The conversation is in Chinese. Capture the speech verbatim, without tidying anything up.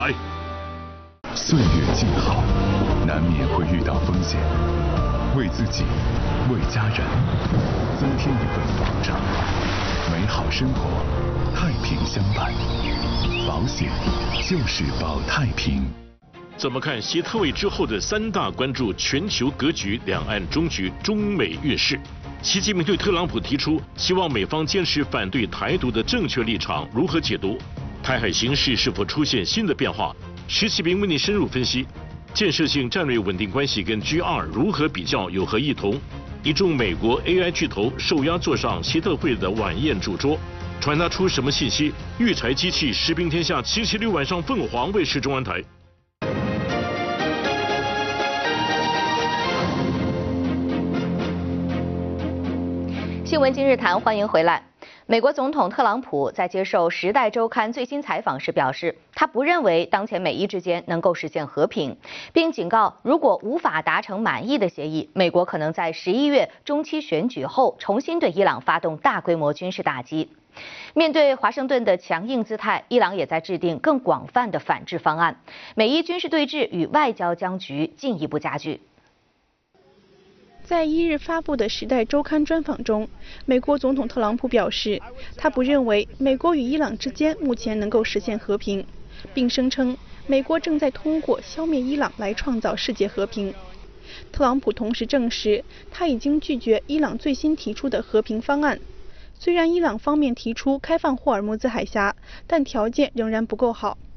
哎， 岁月静好，难免会遇到风险，为自己，为家人，增添一份保障，美好生活，太平相伴。保险就是保太平。 怎么看习特委之后的三大关注：全球格局、两岸终局、中美越势？习近平对特朗普提出，希望美方坚持反对台独的正确立场，如何解读？台海形势是否出现新的变化？石启明为您深入分析。建设性战略稳定关系跟 G 二如何比较，有何异同？一众美国 A I 巨头受压坐上习特会的晚宴主桌，传达出什么信息？育才机器食兵天下，七七六晚上凤凰卫视中文台。 新闻今日谈，欢迎回来。美国总统特朗普在接受《时代周刊》最新采访时表示，他不认为当前美伊之间能够实现和平，并警告，如果无法达成满意的协议，美国可能在十一月中期选举后重新对伊朗发动大规模军事打击。面对华盛顿的强硬姿态，伊朗也在制定更广泛的反制方案，美伊军事对峙与外交僵局进一步加剧。 在一日发布的《时代周刊》专访中，美国总统特朗普表示，他不认为美国与伊朗之间目前能够实现和平，并声称美国正在通过消灭伊朗来创造世界和平。特朗普同时证实，他已经拒绝伊朗最新提出的和平方案。虽然伊朗方面提出开放霍尔木兹海峡，但条件仍然不够好。